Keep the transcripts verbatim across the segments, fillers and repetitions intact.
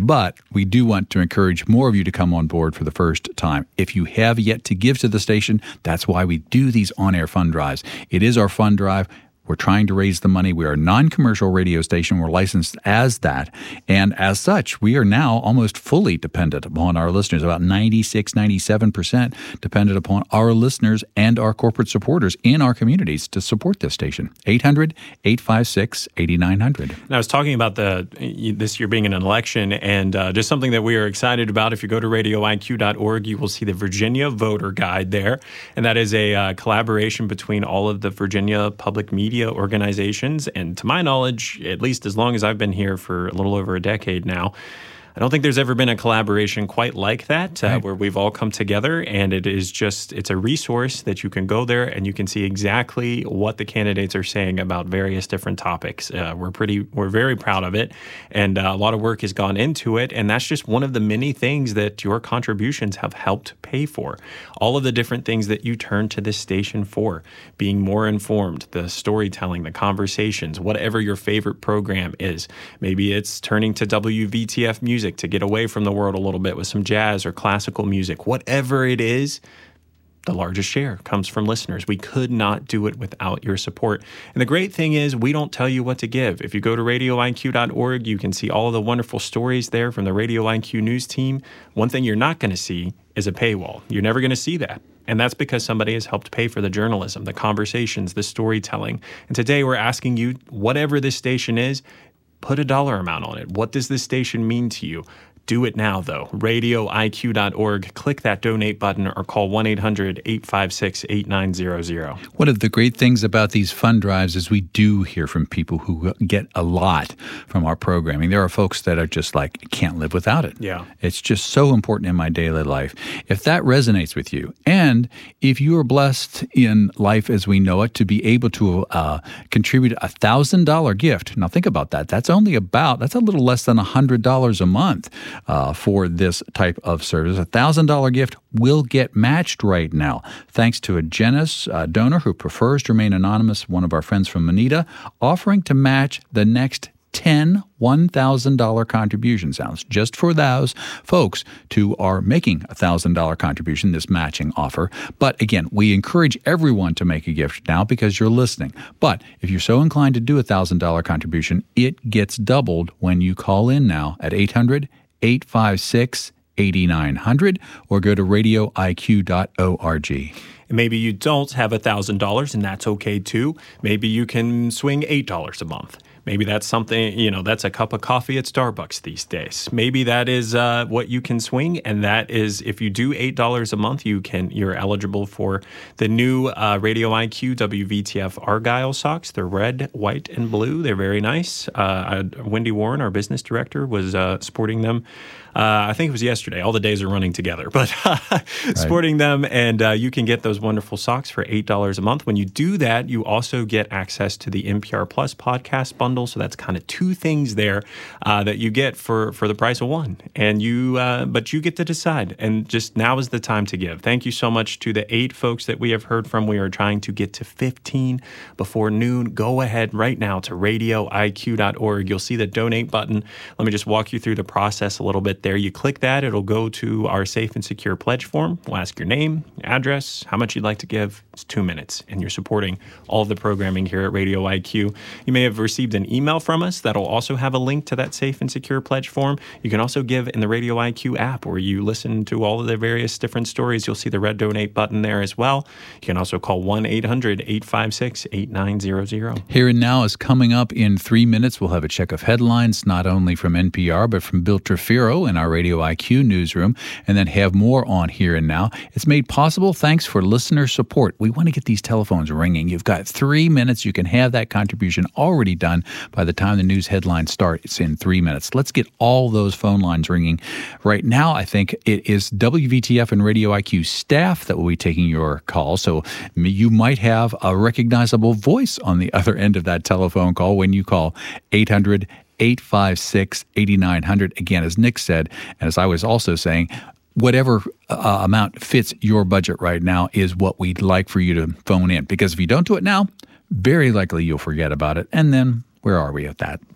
But we do want to encourage more of you to come on board for the first time. If you have yet to give to the station, that's why we do these on-air fund drives. It is our fund drive. We're trying to raise the money. We are a non-commercial radio station. We're licensed as that. And as such, we are now almost fully dependent upon our listeners, about ninety-six, ninety-seven percent dependent upon our listeners and our corporate supporters in our communities to support this station. eight hundred, eight five six, eight nine zero zero. And I was talking about the this year being an election, and uh, just something that we are excited about. If you go to radio I Q dot org, you will see the Virginia Voter Guide there. And that is a uh, collaboration between all of the Virginia public media organizations, and to my knowledge, at least as long as I've been here for a little over a decade now, I don't think there's ever been a collaboration quite like that, uh, right. where we've all come together, and it is just, it's a resource that you can go there and you can see exactly what the candidates are saying about various different topics. Uh, we're pretty, we're very proud of it, and uh, a lot of work has gone into it, and that's just one of the many things that your contributions have helped pay for. All of the different things that you turn to this station for, being more informed, the storytelling, the conversations, whatever your favorite program is. Maybe it's turning to W V T F Music to get away from the world a little bit with some jazz or classical music. Whatever it is, the largest share comes from listeners. We could not do it without your support. And the great thing is we don't tell you what to give. If you go to radio I Q dot org, you can see all of the wonderful stories there from the Radio I Q news team. One thing you're not going to see is a paywall. You're never going to see that. And that's because somebody has helped pay for the journalism, the conversations, the storytelling. And today we're asking you, whatever this station is, put a dollar amount on it. What does this station mean to you? Do it now, though. radio I Q dot org. Click that donate button or call one eight hundred, eight five six, eight nine zero zero. One of the great things about these fund drives is we do hear from people who get a lot from our programming. There are folks that are just like, can't live without it. Yeah. It's just so important in my daily life. If that resonates with you, and if you are blessed in life as we know it to be able to uh, contribute a one thousand dollars gift. Now think about that. That's only about, that's a little less than one hundred dollars a month. Uh, for this type of service. A one thousand dollars gift will get matched right now, thanks to a generous uh, donor who prefers to remain anonymous, one of our friends from Manita, offering to match the next ten one thousand dollars contribution sounds just for those folks who are making a one thousand dollars contribution, this matching offer. But again, we encourage everyone to make a gift now because you're listening. But if you're so inclined to do a one thousand dollars contribution, it gets doubled when you call in now at eight hundred, eight five six, eight nine zero zero or go to radio I Q dot org. Maybe you don't have one thousand dollars, and that's okay too. Maybe you can swing eight dollars a month. Maybe that's something, you know, that's a cup of coffee at Starbucks these days. Maybe that is uh, what you can swing, and that is if you do eight dollars a month, you can, you're eligible for the new uh, Radio I Q W V T F Argyle socks. They're red, white, and blue. They're very nice. Uh, Wendy Warren, our business director, was uh, sporting them. Uh, I think it was yesterday. All the days are running together, but uh, right. sporting them, and uh, you can get those wonderful socks for eight dollars a month. When you do that, you also get access to the N P R Plus podcast bundle. So that's kind of two things there uh, that you get for, for the price of one. And you, uh, but you get to decide. And just now is the time to give. Thank you so much to the eight folks that we have heard from. We are trying to get to fifteen before noon. Go ahead right now to radio I Q dot org. You'll see the donate button. Let me just walk you through the process a little bit there. You click that, it'll go to our safe and secure pledge form. We'll ask your name, address, how much you'd like to give. It's two minutes, and you're supporting all of the programming here at Radio I Q. You may have received an email from us that'll also have a link to that safe and secure pledge form. You can also give in the Radio I Q app where you listen to all of the various different stories. You'll see the red donate button there as well. You can also call one eight hundred, eight five six, eight nine zero zero. Here and Now is coming up in three minutes. We'll have a check of headlines, not only from N P R, but from Bill Trefiro in our Radio I Q newsroom, and then have more on Here and Now. It's made possible thanks for listener support. We want to get these telephones ringing. You've got three minutes. You can have that contribution already done by the time the news headlines start. It's in three minutes. Let's get all those phone lines ringing. Right now, I think it is W V T F and Radio I Q staff that will be taking your call. So you might have a recognizable voice on the other end of that telephone call when you call eight hundred, eight five six, eight nine zero zero. Again, as Nick said, and as I was also saying, whatever uh, amount fits your budget right now is what we'd like for you to phone in. Because if you don't do it now, very likely you'll forget about it. And then where are we at that?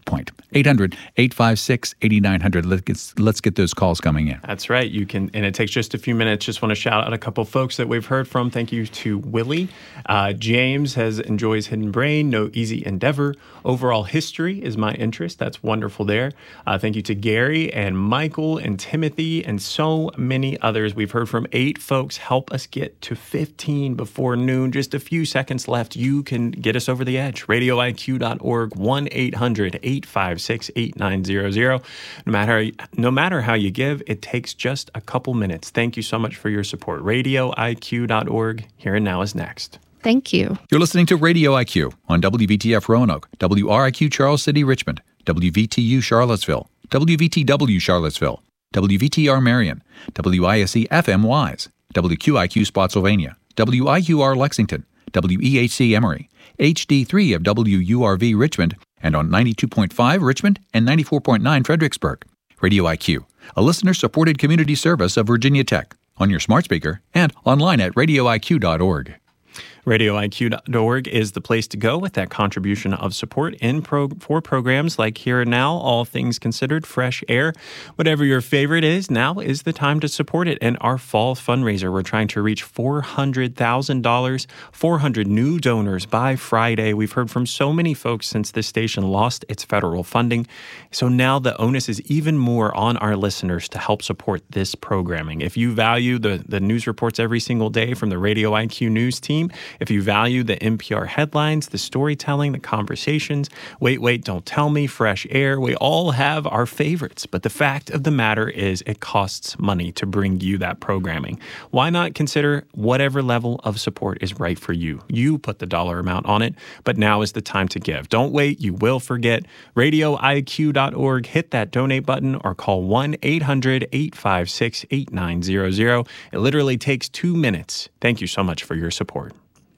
point. eight hundred, eight five six, eight nine zero zero. Let's get, let's get those calls coming in. That's right. You can, and it takes just a few minutes. Just want to shout out a couple folks that we've heard from. Thank you to Willie. Uh, James has enjoys Hidden Brain, No Easy Endeavor. Overall history is my interest. That's wonderful there. Uh, thank you to Gary and Michael and Timothy and so many others. We've heard from eight folks. Help us get to fifteen before noon. Just a few seconds left. You can get us over the edge. radio I Q dot org, one eight hundred, eight five six, eight nine zero zero. No matter, no matter how you give, it takes just a couple minutes. Thank you so much for your support. radio I Q dot org. Here and Now is next. Thank you. You're listening to Radio I Q on W V T F Roanoke, W R I Q Charles City, Richmond, W V T U Charlottesville, W V T W Charlottesville, W V T R Marion, W I S E F M Wise, W Q I Q Spotsylvania, W I U R Lexington, W E H C Emory, H D three of W U R V Richmond, and on ninety-two point five Richmond and ninety-four point nine Fredericksburg. Radio I Q, a listener-supported community service of Virginia Tech, on your smart speaker and online at radio I Q dot org. radio I Q dot org is the place to go with that contribution of support in pro- for programs like Here and Now, All Things Considered, Fresh Air. Whatever your favorite is, now is the time to support it. And our fall fundraiser, we're trying to reach four hundred thousand dollars, four hundred new donors by Friday. We've heard from so many folks since this station lost its federal funding. So now the onus is even more on our listeners to help support this programming. If you value the, the news reports every single day from the Radio I Q News team, if you value the N P R headlines, the storytelling, the conversations, Wait, Wait, Don't Tell Me, Fresh Air, we all have our favorites. But the fact of the matter is it costs money to bring you that programming. Why not consider whatever level of support is right for you? You put the dollar amount on it, but now is the time to give. Don't wait. You will forget. radio I Q dot org. Hit that donate button or call one eight hundred, eight five six, eight nine zero zero. It literally takes two minutes. Thank you so much for your support.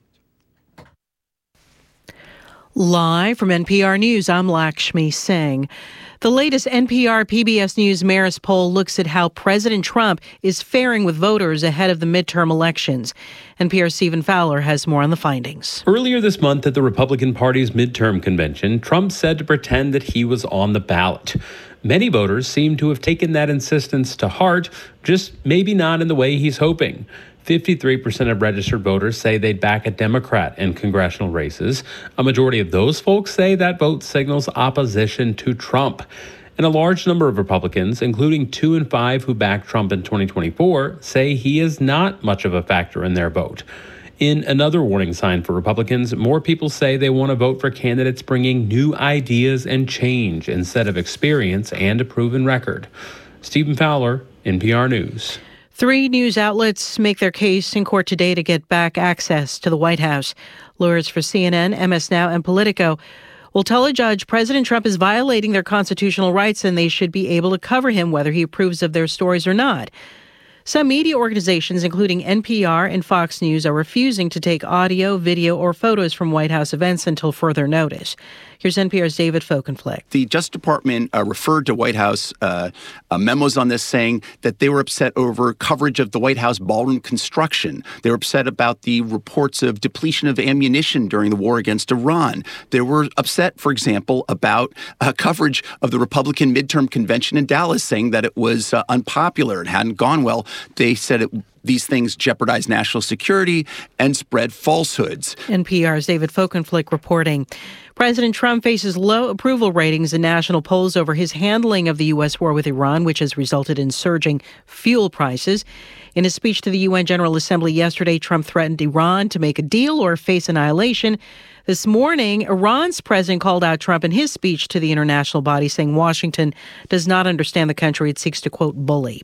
Live from N P R News, I'm Lakshmi Singh. The latest N P R P B S News Marist poll looks at how President Trump is faring with voters ahead of the midterm elections. N P R's Stephen Fowler has more on the findings. Earlier this month at the Republican Party's midterm convention, Trump said to pretend that he was on the ballot. Many voters seem to have taken that insistence to heart, just maybe not in the way he's hoping. fifty-three percent of registered voters say they'd back a Democrat in congressional races. A majority of those folks say that vote signals opposition to Trump. And a large number of Republicans, including two in five who backed Trump in twenty twenty-four, say he is not much of a factor in their vote. In another warning sign for Republicans, more people say they want to vote for candidates bringing new ideas and change instead of experience and a proven record. Stephen Fowler, N P R News. Three news outlets make their case in court today to get back access to the White House. Lawyers for C N N, M S Now, and Politico will tell a judge President Trump is violating their constitutional rights and they should be able to cover him whether he approves of their stories or not. Some media organizations, including N P R and Fox News, are refusing to take audio, video, or photos from White House events until further notice. Here's N P R's David Folkenflik. The Justice Department uh, referred to White House uh, uh, memos on this, saying that they were upset over coverage of the White House ballroom construction. They were upset about the reports of depletion of ammunition during the war against Iran. They were upset, for example, about uh, coverage of the Republican midterm convention in Dallas, saying that it was uh, unpopular and hadn't gone well. They said it These things jeopardize national security and spread falsehoods. N P R's David Folkenflik reporting. President Trump faces low approval ratings in national polls over his handling of the U S war with Iran, which has resulted in surging fuel prices. In a speech to the U N General Assembly yesterday, Trump threatened Iran to make a deal or face annihilation. This morning, Iran's president called out Trump in his speech to the international body, saying Washington does not understand the country it seeks to, quote, bully.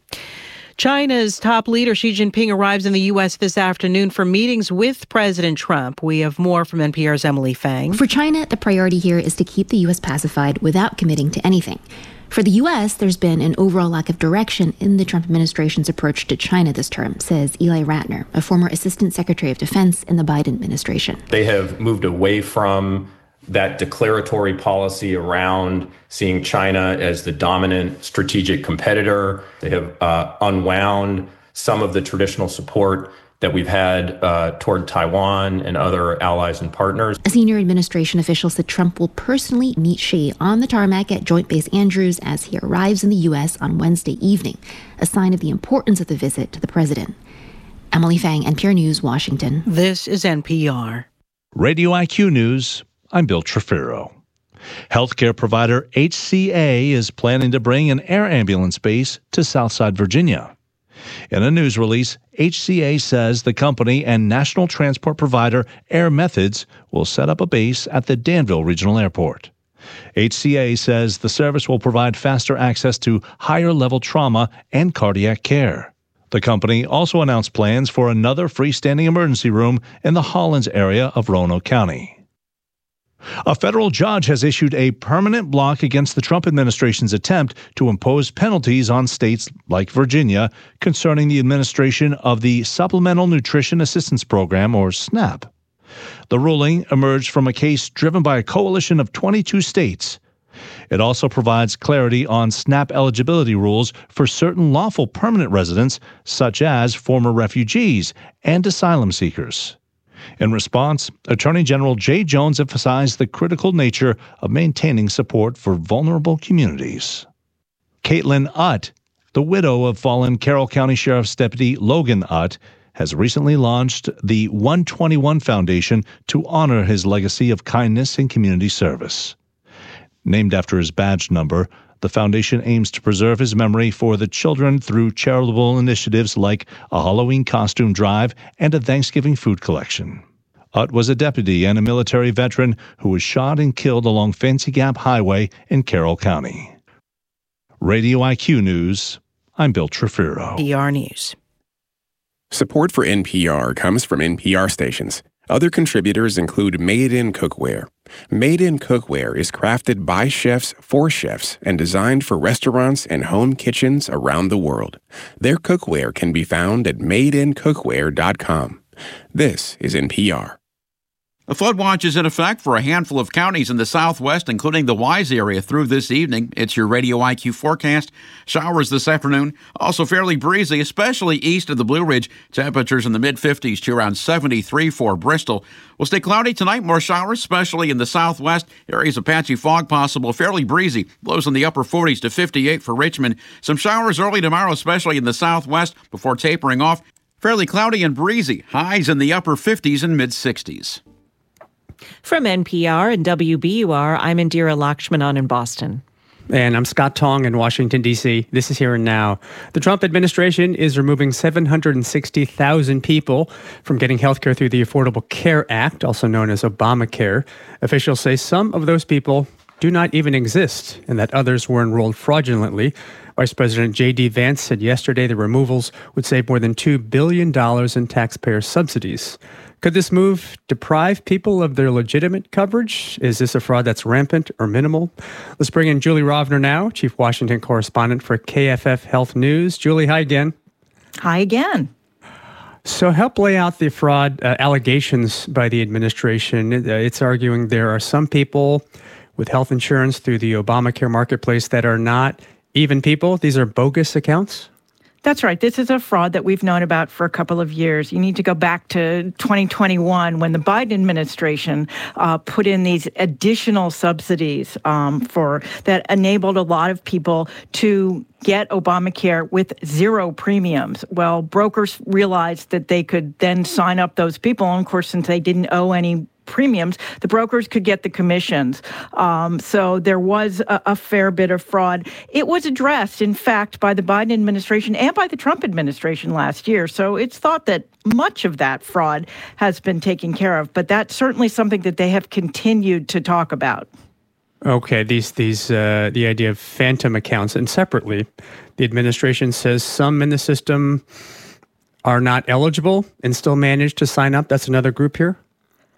China's top leader, Xi Jinping, arrives in the U S this afternoon for meetings with President Trump. We have more from N P R's Emily Fang. For China, the priority here is to keep the U S pacified without committing to anything. For the U S, there's been an overall lack of direction in the Trump administration's approach to China this term, says Eli Ratner, a former Assistant Secretary of Defense in the Biden administration. They have moved away from that declaratory policy around seeing China as the dominant strategic competitor. They have uh, unwound some of the traditional support that we've had uh, toward Taiwan and other allies and partners. A senior administration official said Trump will personally meet Xi on the tarmac at Joint Base Andrews as he arrives in the U S on Wednesday evening, a sign of the importance of the visit to the president. Emily Fang, N P R News, Washington. This is N P R. Radio I Q News, I'm Bill Trefiro. Healthcare provider H C A is planning to bring an air ambulance base to Southside Virginia. In a news release, H C A says the company and national transport provider Air Methods will set up a base at the Danville Regional Airport. H C A says the service will provide faster access to higher-level trauma and cardiac care. The company also announced plans for another freestanding emergency room in the Hollins area of Roanoke County. A federal judge has issued a permanent block against the Trump administration's attempt to impose penalties on states like Virginia concerning the administration of the Supplemental Nutrition Assistance Program, or SNAP. The ruling emerged from a case driven by a coalition of twenty-two states. It also provides clarity on SNAP eligibility rules for certain lawful permanent residents, such as former refugees and asylum seekers. In response, Attorney General Jay Jones emphasized the critical nature of maintaining support for vulnerable communities. Caitlin Utt, the widow of fallen Carroll County Sheriff's Deputy Logan Utt, has recently launched the one twenty-one Foundation to honor his legacy of kindness and community service. Named after his badge number, the foundation aims to preserve his memory for the children through charitable initiatives like a Halloween costume drive and a Thanksgiving food collection. Utt was a deputy and a military veteran who was shot and killed along Fancy Gap Highway in Carroll County. Radio I Q News, I'm Bill Trefiro. N P R News. Support for N P R comes from N P R stations. Other contributors include Made in Cookware. Made in Cookware is crafted by chefs for chefs and designed for restaurants and home kitchens around the world. Their cookware can be found at made in cookware dot com. This is N P R. A flood watch is in effect for a handful of counties in the southwest, including the Wise area through this evening. It's your Radio I Q forecast. Showers this afternoon, also fairly breezy, especially east of the Blue Ridge. Temperatures in the mid-fifties to around seventy-three for Bristol. Will stay cloudy tonight, more showers, especially in the southwest. Areas of patchy fog possible, fairly breezy. Lows in the upper forties to fifty-eight for Richmond. Some showers early tomorrow, especially in the southwest, before tapering off. Fairly cloudy and breezy. Highs in the upper fifties and mid-sixties. From N P R and W B U R, I'm Indira Lakshmanan in Boston. And I'm Scott Tong in Washington, D C This is Here and Now. The Trump administration is removing seven hundred sixty thousand people from getting health care through the Affordable Care Act, also known as Obamacare. Officials say some of those people do not even exist and that others were enrolled fraudulently. Vice President J D Vance said yesterday the removals would save more than two billion dollars in taxpayer subsidies. Could this move deprive people of their legitimate coverage? Is this a fraud that's rampant or minimal? Let's bring in Julie Rovner now, Chief Washington Correspondent for K F F Health News. Julie, hi again. Hi again. So help lay out the fraud uh, allegations by the administration. Uh, it's arguing there are some people with health insurance through the Obamacare marketplace that are not even people. These are bogus accounts? That's right. This is a fraud that we've known about for a couple of years. You need to go back to twenty twenty-one when the Biden administration uh, put in these additional subsidies um, for that enabled a lot of people to get Obamacare with zero premiums. Well, brokers realized that they could then sign up those people. And of course, since they didn't owe any premiums, the brokers could get the commissions. Um, so there was a, a fair bit of fraud. It was addressed, in fact, by the Biden administration and by the Trump administration last year. So it's thought that much of that fraud has been taken care of. But that's certainly something that they have continued to talk about. Okay, these these uh, the idea of phantom accounts, and separately, the administration says some in the system are not eligible and still manage to sign up. That's another group here?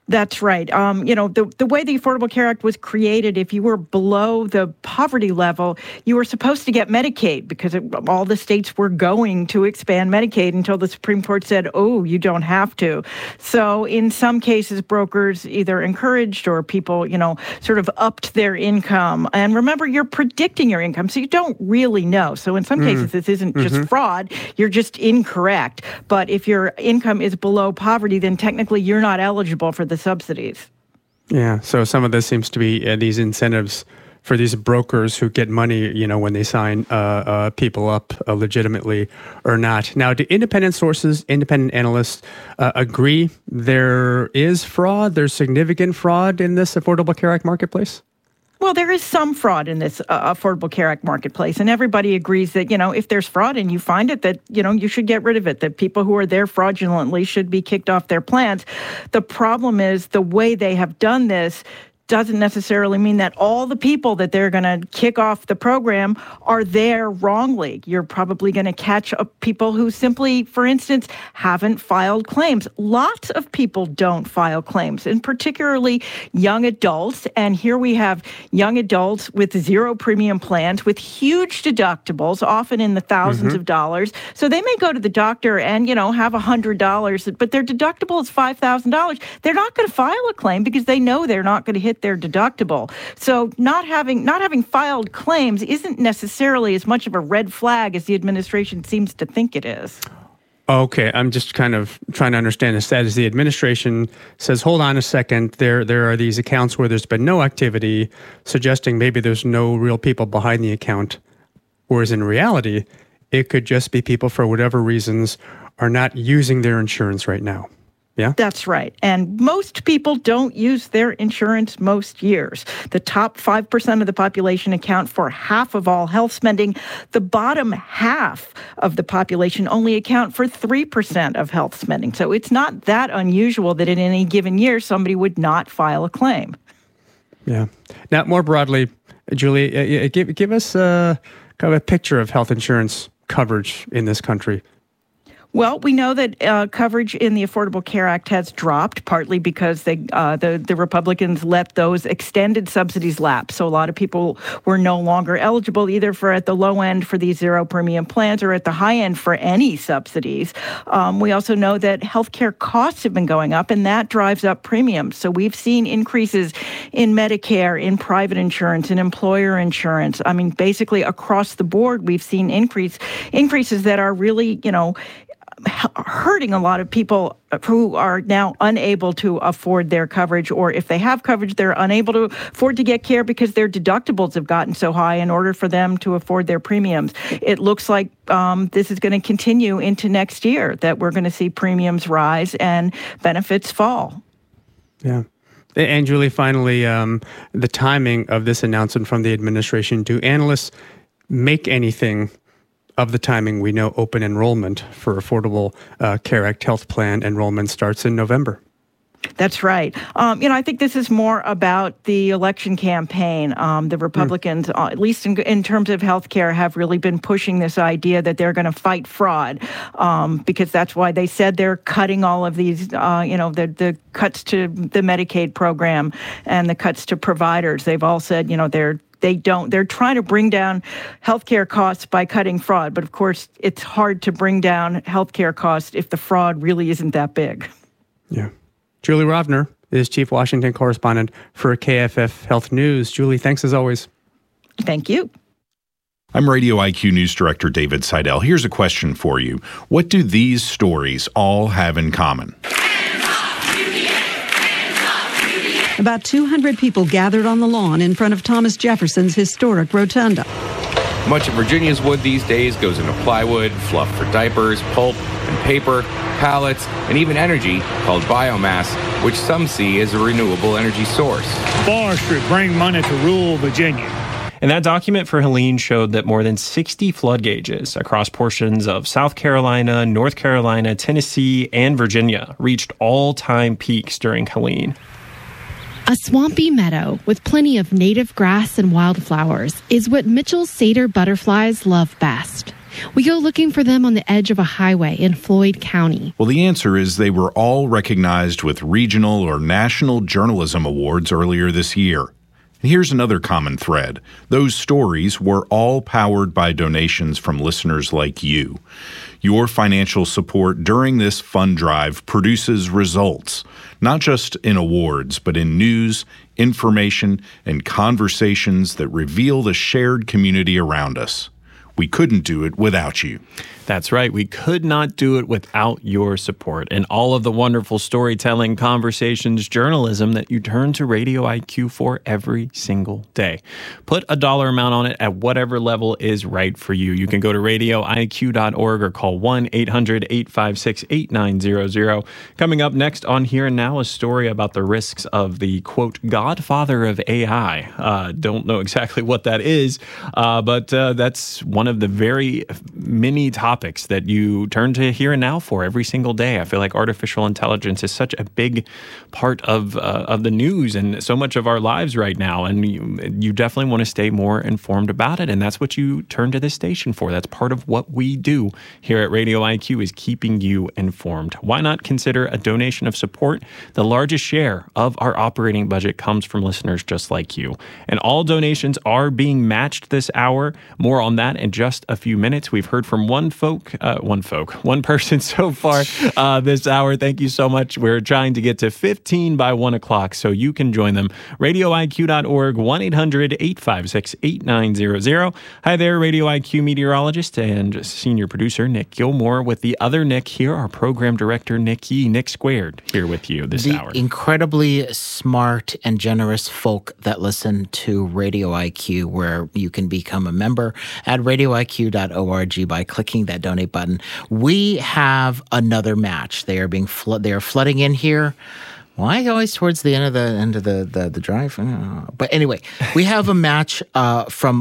That's right. Um, you know, the, the way the Affordable Care Act was created, if you were below the poverty level, you were supposed to get Medicaid because it, all the states were going to expand Medicaid until the Supreme Court said, oh, you don't have to. So in some cases, brokers either encouraged or people, you know, sort of upped their income. And remember, you're predicting your income, so you don't really know. So in some mm. cases, this isn't mm-hmm. just fraud. You're just incorrect. But if your income is below poverty, then technically you're not eligible for the subsidies. Yeah, so some of this seems to be uh, these incentives for these brokers who get money, you know, when they sign uh, uh, people up uh, legitimately or not. Now, do independent sources, independent analysts uh, agree there is fraud, there's significant fraud in this Affordable Care Act marketplace? Well, there is some fraud in this uh, Affordable Care Act marketplace, and everybody agrees that, you know, if there's fraud and you find it, that, you know, you should get rid of it, that people who are there fraudulently should be kicked off their plans. The problem is the way they have done this doesn't necessarily mean that all the people that they're going to kick off the program are there wrongly. You're probably going to catch up people who simply, for instance, haven't filed claims. Lots of people don't file claims, and particularly young adults. And here we have young adults with zero premium plans with huge deductibles, often in the thousands mm-hmm. of dollars. So they may go to the doctor and, you know, have one hundred dollars, but their deductible is five thousand dollars. They're not going to file a claim because they know they're not going to hit their deductible. So not having not having filed claims isn't necessarily as much of a red flag as the administration seems to think it is. Okay, I'm just kind of trying to understand this. That is, the administration says, hold on a second, there there are these accounts where there's been no activity, suggesting maybe there's no real people behind the account, whereas in reality, it could just be people, for whatever reasons, are not using their insurance right now. Yeah, that's right. And most people don't use their insurance most years. The top five percent of the population account for half of all health spending. The bottom half of the population only account for three percent of health spending. So it's not that unusual that in any given year somebody would not file a claim. Yeah. Now, more broadly, Julie, uh, give, give us uh, kind of a picture of health insurance coverage in this country. Well, we know that uh, coverage in the Affordable Care Act has dropped, partly because they, uh, the, the Republicans let those extended subsidies lapse. So a lot of people were no longer eligible either for at the low end for these zero premium plans or at the high end for any subsidies. Um, we also know that healthcare costs have been going up, and that drives up premiums. So we've seen increases in Medicare, in private insurance, in employer insurance. I mean, basically across the board, we've seen increase increases that are really, you know, hurting a lot of people who are now unable to afford their coverage, or if they have coverage, they're unable to afford to get care because their deductibles have gotten so high in order for them to afford their premiums. It looks like um, this is going to continue into next year, that we're going to see premiums rise and benefits fall. Yeah. And Julie, finally, um, the timing of this announcement from the administration, do analysts make anything of the timing? We know open enrollment for Affordable uh, Care Act health plan enrollment starts in November. That's right. Um, you know, I think this is more about the election campaign. Um, the Republicans, mm. uh, at least in, in terms of health care, have really been pushing this idea that they're going to fight fraud, um, because that's why they said they're cutting all of these, uh, you know, the, the cuts to the Medicaid program and the cuts to providers. They've all said, you know, they're They don't. They're trying to bring down healthcare costs by cutting fraud. But of course, it's hard to bring down healthcare costs if the fraud really isn't that big. Yeah. Julie Rovner is Chief Washington Correspondent for K F F Health News. Julie, thanks as always. Thank you. I'm Radio I Q News Director David Seidel. Here's a question for you. What do these stories all have in common? About two hundred people gathered on the lawn in front of Thomas Jefferson's historic rotunda. Much of Virginia's wood these days goes into plywood, fluff for diapers, pulp and paper, pallets, and even energy called biomass, which some see as a renewable energy source. Forestry bring money to rural Virginia. And that document for Helene showed that more than sixty flood gauges across portions of South Carolina, North Carolina, Tennessee, and Virginia reached all-time peaks during Helene. A swampy meadow with plenty of native grass and wildflowers is what Mitchell's satyr butterflies love best. We go looking for them on the edge of a highway in Floyd County. Well, the answer is they were all recognized with regional or national journalism awards earlier this year. And here's another common thread. Those stories were all powered by donations from listeners like you. Your financial support during this fund drive produces results, not just in awards, but in news, information, and conversations that reveal the shared community around us. We couldn't do it without you. That's right. We could not do it without your support and all of the wonderful storytelling, conversations, journalism that you turn to Radio I Q for every single day. Put a dollar amount on it at whatever level is right for you. You can go to radio I Q dot org or call one eight hundred eight five six eight nine zero zero. Coming up next on Here and Now, a story about the risks of the, quote, godfather of A I. Uh, don't know exactly what that is, uh, but uh, that's one of the very many topics that you turn to Here and Now for every single day. I feel like artificial intelligence is such a big part of uh, of the news and so much of our lives right now, and you, you definitely want to stay more informed about it, and that's what you turn to this station for. That's part of what we do here at Radio I Q, is keeping you informed. Why not consider a donation of support? The largest share of our operating budget comes from listeners just like you, and all donations are being matched this hour. More on that in just a few minutes. We've heard from one folk, uh, one folk, one person so far uh, this hour. Thank you so much. We're trying to get to fifteen by one o'clock, so you can join them. radio I Q dot org, one eight hundred eight five six eight nine zero zero. Hi there, Radio I Q meteorologist and senior producer Nick Gilmore with the other Nick here, our program director Nick Yee, Nick Squared, here with you this the hour. Incredibly smart and generous folk that listen to Radio I Q, where you can become a member at radio I Q dot org by clicking that donate button. We have another match. They are being flo- they are flooding in here. Why always towards the end of the end of the the, the drive? I don't know. But anyway, we have a match uh, from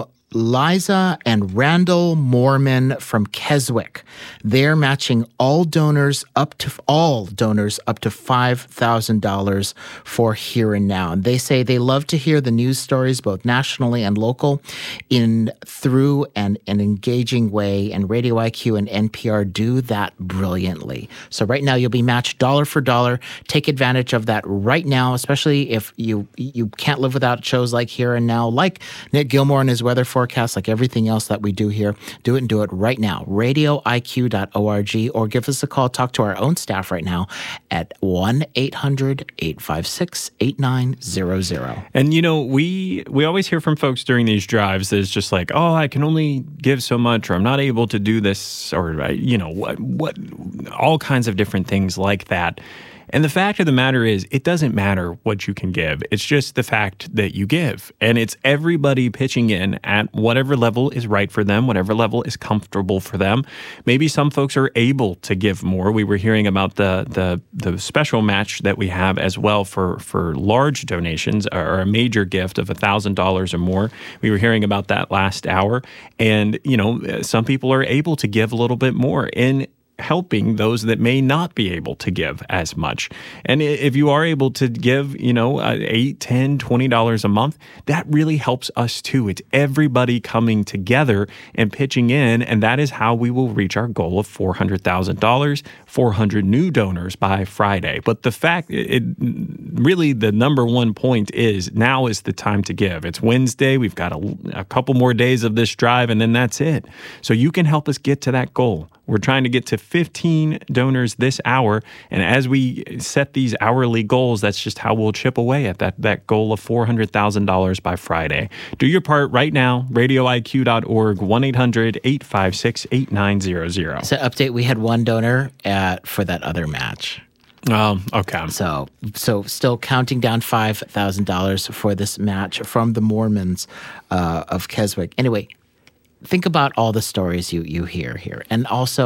Liza and Randall Moorman from Keswick. They're matching all donors up to all donors up to five thousand dollars for Here and Now. And they say they love to hear the news stories, both nationally and local, in through an, an engaging way. And Radio I Q and N P R do that brilliantly. So right now you'll be matched dollar for dollar. Take advantage of that right now, especially if you you can't live without shows like Here and Now, like Nick Gilmore and his weather forecast, like everything else that we do here. Do it and do it right now. radio I Q dot org, or give us a call. Talk to our own staff right now at one eight hundred eight five six eight nine zero zero. And, you know, we we always hear from folks during these drives that it's just like, oh, I can only give so much, or I'm not able to do this, or, you know, what, what all kinds of different things like that. And the fact of the matter is, it doesn't matter what you can give. It's just the fact that you give. And it's everybody pitching in at whatever level is right for them, whatever level is comfortable for them. Maybe some folks are able to give more. We were hearing about the the, the special match that we have as well for, for large donations, or a major gift of one thousand dollars or more. We were hearing about that last hour. And, you know, some people are able to give a little bit more in helping those that may not be able to give as much. And if you are able to give, you know, eight, ten, twenty dollars a month, that really helps us too. It's everybody coming together and pitching in, and that is how we will reach our goal of four hundred thousand dollars, four hundred new donors by Friday. But the fact, it really, the number one point is now is the time to give. It's Wednesday. We've got a, a couple more days of this drive, and then that's it. So you can help us get to that goal. We're trying to get to fifteen donors this hour, and as we set these hourly goals, that's just how we'll chip away at that, that goal of four hundred thousand dollars by Friday. Do your part right now, radio I Q dot org, one eight hundred eight five six eight nine zero zero. So update, we had one donor at, for that other match. Oh, okay. So, so still counting down five thousand dollars for this match from the Mormons uh, of Keswick. Anyway, think about all the stories you, you hear here. And also,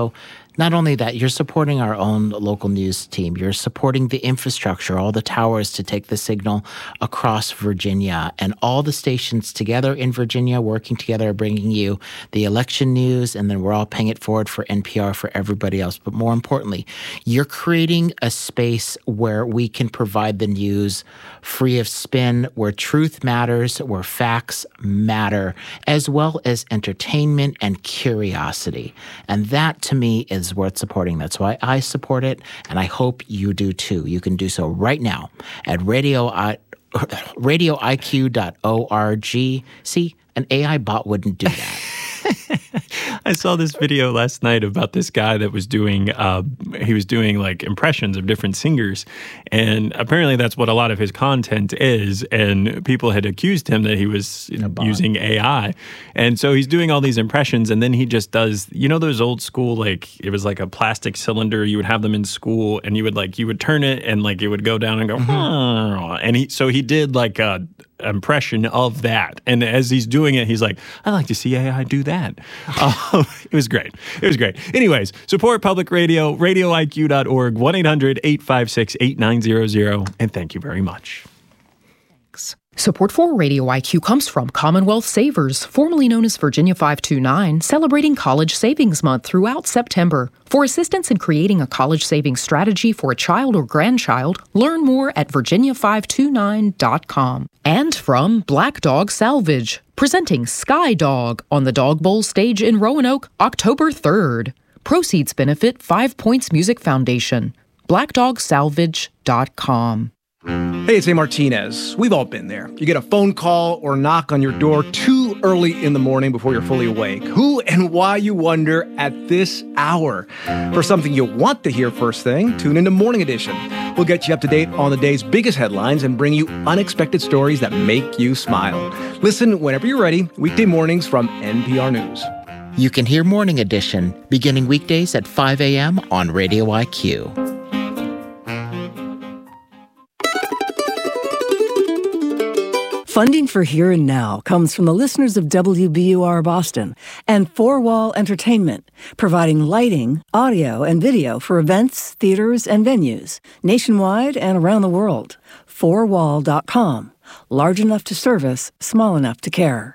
Not only that, you're supporting our own local news team. You're supporting the infrastructure, all the towers to take the signal across Virginia, and all the stations together in Virginia working together are bringing you the election news, and then we're all paying it forward for N P R for everybody else. But more importantly, you're creating a space where we can provide the news free of spin, where truth matters, where facts matter, as well as entertainment and curiosity. And that, to me, is worth supporting. That's why I support it, and I hope you do too. You can do so right now at radio I, radio I Q dot org. See, an A I bot wouldn't do that. I saw this video last night about this guy that was doing, uh, he was doing like impressions of different singers. And apparently that's what a lot of his content is. And people had accused him that he was using A I. And so he's doing all these impressions. And then he just does, you know, those old school, like it was like a plastic cylinder. You would have them in school and you would like, you would turn it and like it would go down and go, mm-hmm. and he, so he did like a impression of that. And as he's doing it, he's like, I'd like to see A I do that. uh, it was great. It was great. Anyways, support public radio, radio I Q dot org, one eight hundred eight five six eight nine zero zero. And thank you very much. Thanks. Support for Radio I Q comes from Commonwealth Savers, formerly known as Virginia five two nine, celebrating College Savings Month throughout September. For assistance in creating a college savings strategy for a child or grandchild, learn more at virginia five two nine dot com. And from Black Dog Salvage, presenting Sky Dog on the Dog Bowl stage in Roanoke, October third. Proceeds benefit Five Points Music Foundation. black dog salvage dot com. Hey, it's A. Martinez. We've all been there. You get a phone call or knock on your door too early in the morning before you're fully awake. Who and why, you wonder, at this hour? For something you'll want to hear first thing, tune into Morning Edition. We'll get you up to date on the day's biggest headlines and bring you unexpected stories that make you smile. Listen whenever you're ready, weekday mornings from N P R News. You can hear Morning Edition beginning weekdays at five a.m. on Radio I Q. Funding for Here and Now comes from the listeners of W B U R Boston and Four Wall Entertainment, providing lighting, audio, and video for events, theaters, and venues nationwide and around the world. four wall dot com. Large enough to service, small enough to care.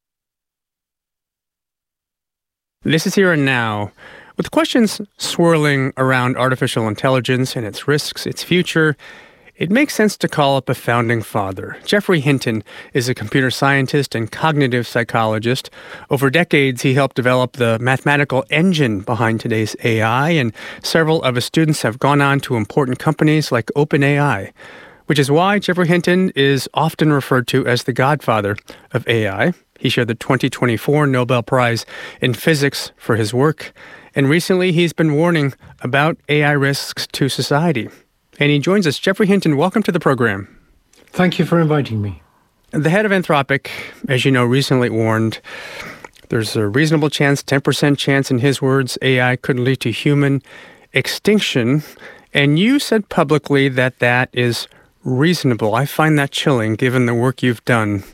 This is Here and Now. With questions swirling around artificial intelligence and its risks, its future, it makes sense to call up a founding father. Geoffrey Hinton is a computer scientist and cognitive psychologist. Over decades, he helped develop the mathematical engine behind today's A I, and several of his students have gone on to important companies like OpenAI, which is why Geoffrey Hinton is often referred to as the godfather of A I. He shared the twenty twenty-four Nobel Prize in Physics for his work, and recently he's been warning about A I risks to society. And he joins us. Geoffrey Hinton, welcome to the program. Thank you for inviting me. The head of Anthropic, as you know, recently warned there's a reasonable chance, ten percent chance in his words, A I could lead to human extinction. And you said publicly that that is reasonable. I find that chilling given the work you've done.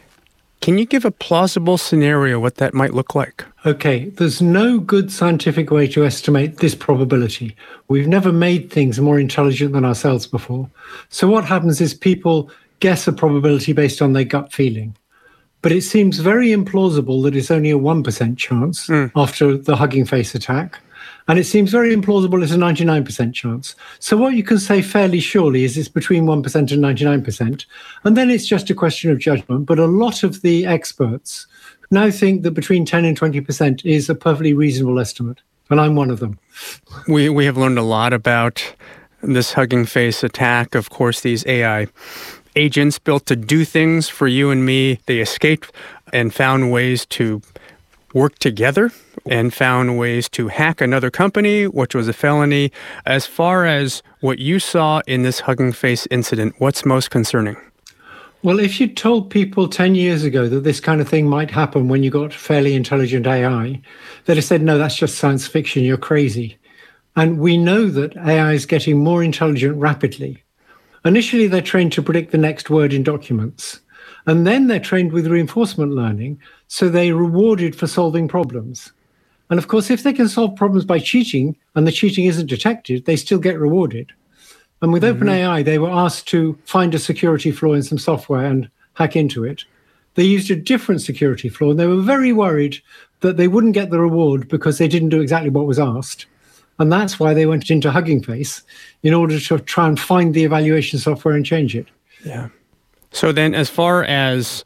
Can you give a plausible scenario what that might look like? Okay, there's no good scientific way to estimate this probability. We've never made things more intelligent than ourselves before. So what happens is people guess a probability based on their gut feeling. But it seems very implausible that it's only a one percent chance mm. after the Hugging Face attack. And it seems very implausible it's a ninety-nine percent chance. So what you can say fairly surely is it's between one percent and ninety-nine percent. And then it's just a question of judgment. But a lot of the experts now think that between ten and twenty percent is a perfectly reasonable estimate. And I'm one of them. We we have learned a lot about this Hugging Face attack. Of course, these A I agents built to do things for you and me. They escaped and found ways to work together and found ways to hack another company, which was a felony. As far as what you saw in this Hugging Face incident, what's most concerning? Well, if you told people ten years ago that this kind of thing might happen when you got fairly intelligent A I, they'd have said, no, that's just science fiction, you're crazy. And we know that A I is getting more intelligent rapidly. Initially, they're trained to predict the next word in documents. And then they're trained with reinforcement learning, so they're rewarded for solving problems. And of course, if they can solve problems by cheating and the cheating isn't detected, they still get rewarded. And with mm-hmm. OpenAI, they were asked to find a security flaw in some software and hack into it. They used a different security flaw, and they were very worried that they wouldn't get the reward because they didn't do exactly what was asked. And that's why they went into Hugging Face, in order to try and find the evaluation software and change it. Yeah. So then, as far as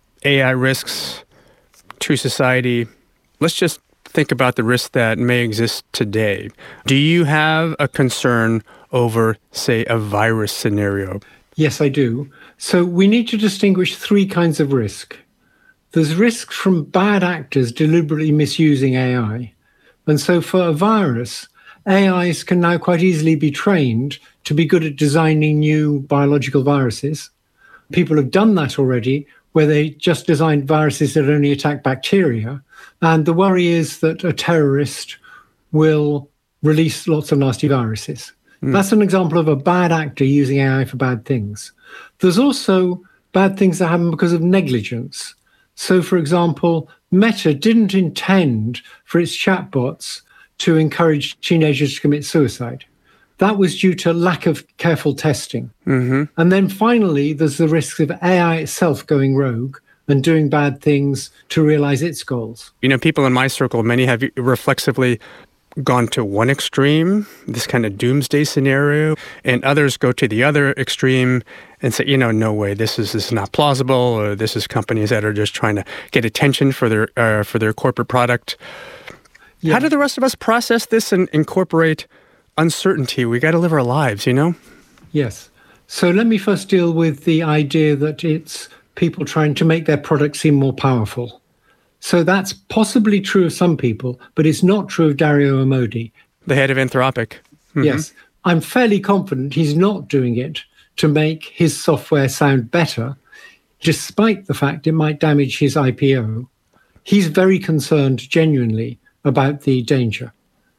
A I risks to society, let's just think about the risks that may exist today. Do you have a concern over, say, a virus scenario? Yes, I do. So we need to distinguish three kinds of risk. There's risk from bad actors deliberately misusing A I. And so for a virus, A Is can now quite easily be trained to be good at designing new biological viruses. People have done that already, where they just designed viruses that only attack bacteria. And the worry is that a terrorist will release lots of nasty viruses. Mm. That's an example of a bad actor using A I for bad things. There's also bad things that happen because of negligence. So, for example, Meta didn't intend for its chatbots to encourage teenagers to commit suicide. That was due to lack of careful testing. Mm-hmm. And then finally, there's the risk of A I itself going rogue and doing bad things to realize its goals. You know, people in my circle, many have reflexively gone to one extreme, this kind of doomsday scenario, and others go to the other extreme and say, you know, no way, this is, this is not plausible, or this is companies that are just trying to get attention for their uh, for their corporate product. Yeah. How do the rest of us process this and incorporate uncertainty? We got to live our lives, you know? Yes. So let me first deal with the idea that it's people trying to make their product seem more powerful. So that's possibly true of some people, but it's not true of Dario Amodei. The head of Anthropic. Mm-hmm. Yes. I'm fairly confident he's not doing it to make his software sound better, despite the fact it might damage his I P O. He's very concerned genuinely about the danger.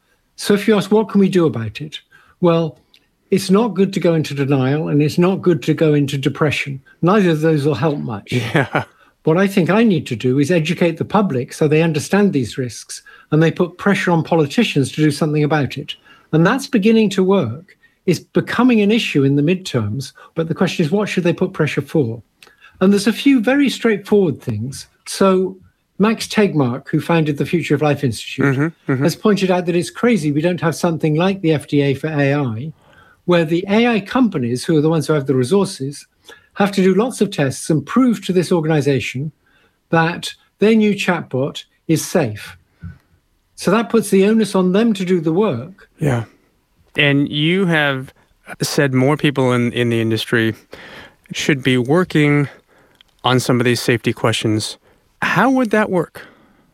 So if you ask, what can we do about it? Well, it's not good to go into denial, and it's not good to go into depression. Neither of those will help much. Yeah. What I think I need to do is educate the public so they understand these risks and they put pressure on politicians to do something about it. And that's beginning to work. It's becoming an issue in the midterms, but the question is, what should they put pressure for? And there's a few very straightforward things. So Max Tegmark, who founded the Future of Life Institute, mm-hmm, mm-hmm. has pointed out that it's crazy we don't have something like the F D A for A I, where the A I companies, who are the ones who have the resources, have to do lots of tests and prove to this organization that their new chatbot is safe. So that puts the onus on them to do the work. Yeah. And you have said more people in, in the industry should be working on some of these safety questions. How would that work?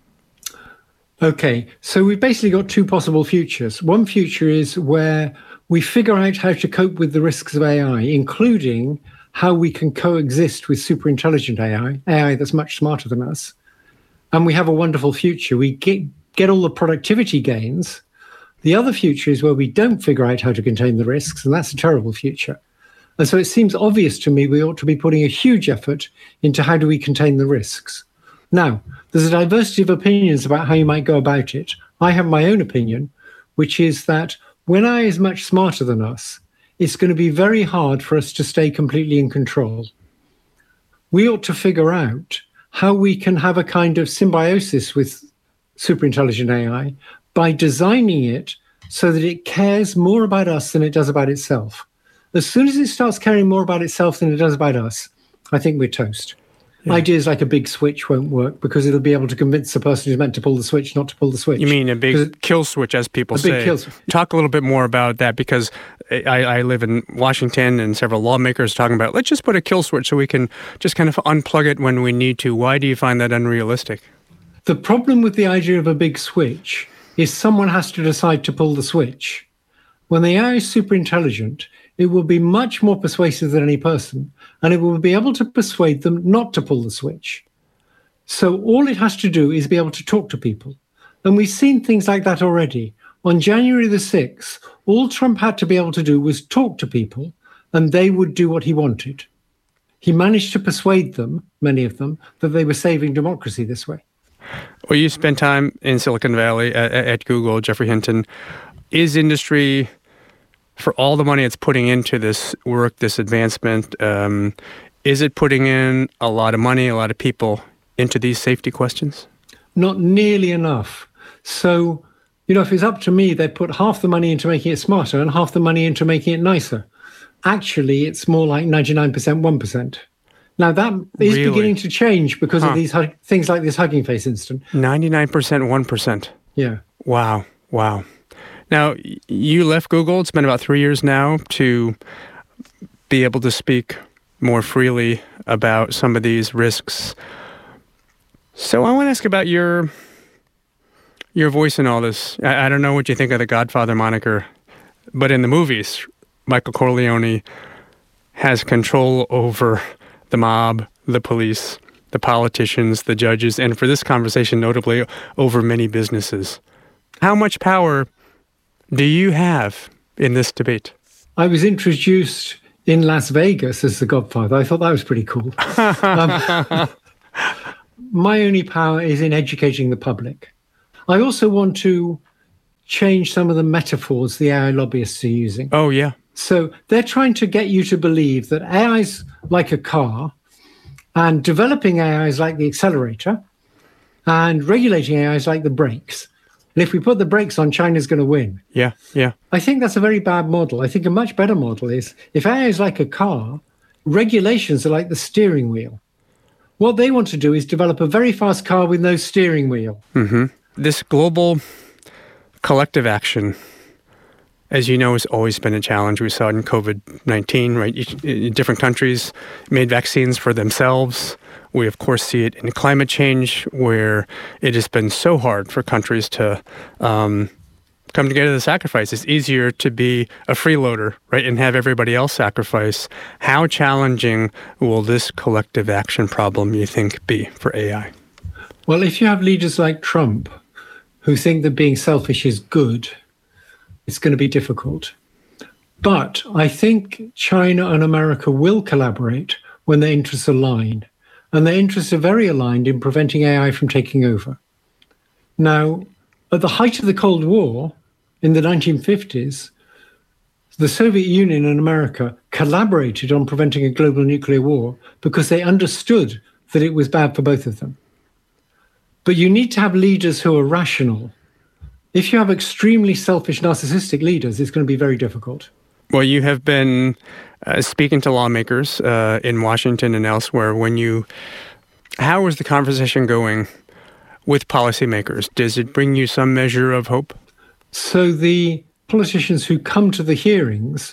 Okay, so we've basically got two possible futures. One future is where we figure out how to cope with the risks of A I, including how we can coexist with super intelligent A I, A I that's much smarter than us. And we have a wonderful future. We get, get all the productivity gains. The other future is where we don't figure out how to contain the risks, and that's a terrible future. And so it seems obvious to me we ought to be putting a huge effort into how do we contain the risks. Now, there's a diversity of opinions about how you might go about it. I have my own opinion, which is that when A I is much smarter than us, it's going to be very hard for us to stay completely in control. We ought to figure out how we can have a kind of symbiosis with superintelligent A I by designing it so that it cares more about us than it does about itself. As soon as it starts caring more about itself than it does about us, I think we're toast. Yeah. Ideas like a big switch won't work because it'll be able to convince the person who's meant to pull the switch not to pull the switch. You mean a big kill switch, as people a say. Big kill switch. Talk a little bit more about that, because I, I live in Washington and several lawmakers are talking about, let's just put a kill switch so we can just kind of unplug it when we need to. Why do you find that unrealistic? The problem with the idea of a big switch is someone has to decide to pull the switch. When the A I is super intelligent, it will be much more persuasive than any person, and it will be able to persuade them not to pull the switch. So all it has to do is be able to talk to people. And we've seen things like that already. On January the sixth, all Trump had to be able to do was talk to people, and they would do what he wanted. He managed to persuade them, many of them, that they were saving democracy this way. Well, you spent time in Silicon Valley at, at Google, Geoffrey Hinton. Is industry, for all the money it's putting into this work, this advancement, um, is it putting in a lot of money, a lot of people into these safety questions? Not nearly enough. So, you know, if it's up to me, they'd put half the money into making it smarter and half the money into making it nicer. Actually, it's more like ninety-nine percent, one percent. Now, that is Really? beginning to change because Huh. of these hug- things like this Hugging Face incident. ninety-nine percent, one percent. Yeah. Wow. Wow. Now, y- you left Google. It's been about three years now to be able to speak more freely about some of these risks. So I want to ask about your your voice in all this. I, I don't know what you think of the Godfather moniker, but in the movies, Michael Corleone has control over the mob, the police, the politicians, the judges, and for this conversation, notably, over many businesses. How much power do you have in this debate? I was introduced in Las Vegas as the Godfather. I thought that was pretty cool. um, my only power is in educating the public. I also want to change some of the metaphors the A I lobbyists are using. Oh, yeah. So they're trying to get you to believe that A I is like a car and developing A I is like the accelerator and regulating A I is like the brakes. And if we put the brakes on, China's going to win. Yeah, yeah. I think that's a very bad model. I think a much better model is if A I is like a car, regulations are like the steering wheel. What they want to do is develop a very fast car with no steering wheel. Mm-hmm. This global collective action, as you know, has always been a challenge. We saw it in COVID nineteen, right? Each, different countries made vaccines for themselves. We, of course, see it in climate change, where it has been so hard for countries to um, come together to sacrifice. It's easier to be a freeloader, right, and have everybody else sacrifice. How challenging will this collective action problem, you think, be for A I? Well, if you have leaders like Trump who think that being selfish is good, it's going to be difficult. But I think China and America will collaborate when their interests align. And their interests are very aligned in preventing A I from taking over. Now, at the height of the Cold War, in the nineteen fifties, the Soviet Union and America collaborated on preventing a global nuclear war because they understood that it was bad for both of them. But you need to have leaders who are rational. If you have extremely selfish, narcissistic leaders, it's going to be very difficult. Well, you have been uh, speaking to lawmakers uh, in Washington and elsewhere. When you, how is the conversation going with policymakers? Does it bring you some measure of hope? So the politicians who come to the hearings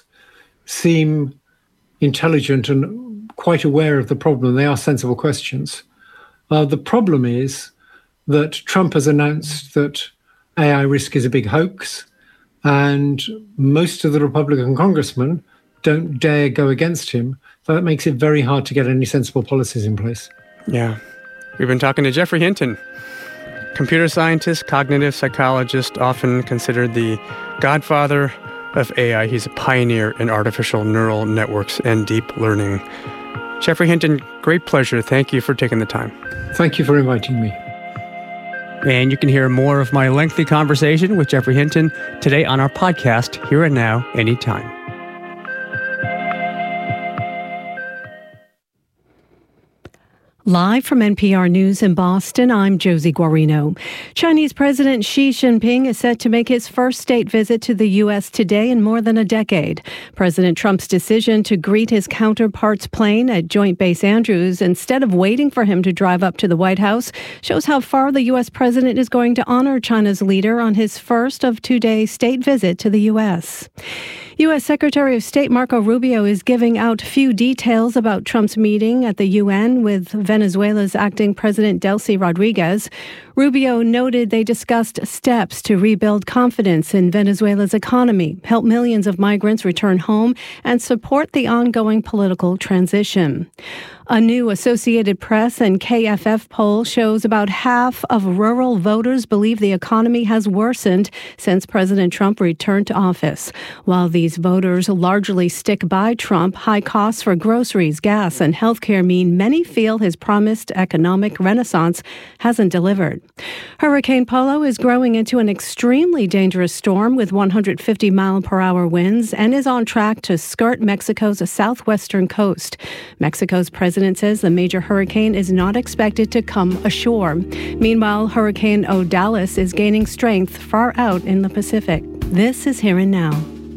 seem intelligent and quite aware of the problem. They ask sensible questions. Uh, the problem is that Trump has announced that A I risk is a big hoax, and most of the Republican congressmen don't dare go against him. So that makes it very hard to get any sensible policies in place. Yeah. We've been talking to Geoffrey Hinton, computer scientist, cognitive psychologist, often considered the godfather of A I. He's a pioneer in artificial neural networks and deep learning. Geoffrey Hinton, great pleasure. Thank you for taking the time. Thank you for inviting me. And you can hear more of my lengthy conversation with Geoffrey Hinton today on our podcast, Here and Now, Anytime. Live from N P R News in Boston, I'm Josie Guarino. Chinese President Xi Jinping is set to make his first state visit to the U S today in more than a decade. President Trump's decision to greet his counterpart's plane at Joint Base Andrews instead of waiting for him to drive up to the White House shows how far the U S president is going to honor China's leader on his first of two-day state visit to the U S. U S. Secretary of State Marco Rubio is giving out few details about Trump's meeting at the U N with Venezuela's acting President Delcy Rodriguez. Rubio noted they discussed steps to rebuild confidence in Venezuela's economy, help millions of migrants return home, and support the ongoing political transition. A new Associated Press and K F F poll shows about half of rural voters believe the economy has worsened since President Trump returned to office. While these voters largely stick by Trump, high costs for groceries, gas, and health care mean many feel his promised economic renaissance hasn't delivered. Hurricane Polo is growing into an extremely dangerous storm with one hundred fifty mile per hour winds and is on track to skirt Mexico's southwestern coast. Mexico's president says the major hurricane is not expected to come ashore. Meanwhile, Hurricane Odalis is gaining strength far out in the Pacific. This is Here and Now.